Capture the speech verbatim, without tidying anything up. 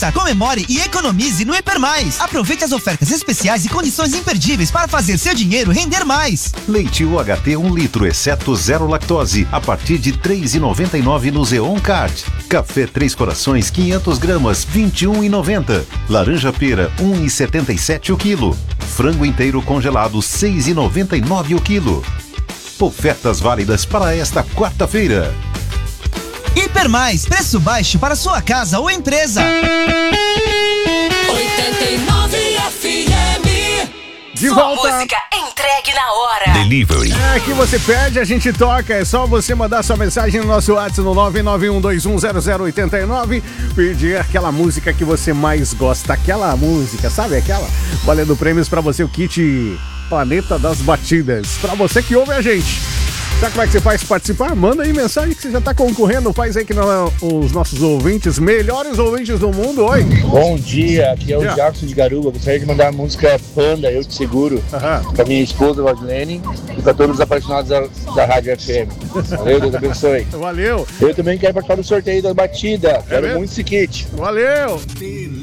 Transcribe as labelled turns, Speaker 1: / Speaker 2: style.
Speaker 1: Peça, comemore e economize no Hipermais. Aproveite as ofertas especiais e condições imperdíveis para fazer seu dinheiro render mais.
Speaker 2: Leite U H T um litro, exceto zero lactose, a partir de três reais e noventa e nove centavos no Zeon Card. Café Três Corações, quinhentas gramas, vinte e um reais e noventa centavos. Laranja pera, um real e setenta e sete centavos o quilo. Frango inteiro congelado, seis reais e noventa e nove centavos o quilo. Ofertas válidas para esta quarta-feira.
Speaker 1: Hipermais, preço baixo para sua casa ou empresa.
Speaker 3: oitenta e nove F M.
Speaker 4: De
Speaker 5: Sua
Speaker 4: volta.
Speaker 5: música entregue na hora.
Speaker 6: Delivery.
Speaker 4: É, que você pede, a gente toca. É só você mandar sua mensagem no nosso WhatsApp no nove nove um dois um zero zero oito nove. Pedir aquela música que você mais gosta. Aquela música, sabe aquela? Valendo prêmios pra você, o kit Planeta das Batidas. Pra você que ouve a gente. Sabe como é que você faz participar? Manda aí mensagem que você já tá concorrendo. Faz aí que não, os nossos ouvintes, melhores ouvintes do mundo. Oi.
Speaker 7: Bom dia, aqui é o
Speaker 4: Yeah.
Speaker 7: Jackson de Garuba. Gostaria de mandar a música Panda, Eu Te Seguro,
Speaker 4: Aham.
Speaker 7: pra minha esposa, Valdilene, e pra todos os apaixonados da, da Rádio F M. Valeu, Deus abençoe.
Speaker 4: Valeu.
Speaker 7: Eu também quero participar do sorteio da batida. Quero
Speaker 4: mesmo?
Speaker 7: muito esse kit.
Speaker 4: Valeu.